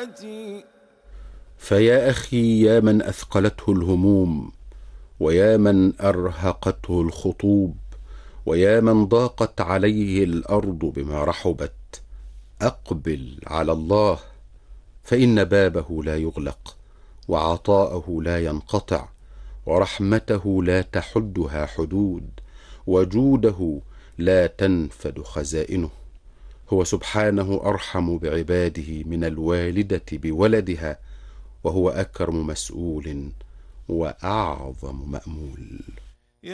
حياتي. فيا أخي، يا من أثقلته الهموم، ويا من أرهقته الخطوب، ويا من ضاقت عليه الأرض بما رحبت، أقبل على الله، فإن بابه لا يغلق، وعطاءه لا ينقطع، ورحمته لا تحدها حدود، وجوده لا تنفد خزائنه. هو سبحانه أرحم بعباده من الوالدة بولدها، وهو أكرم مسؤول وأعظم مأمول.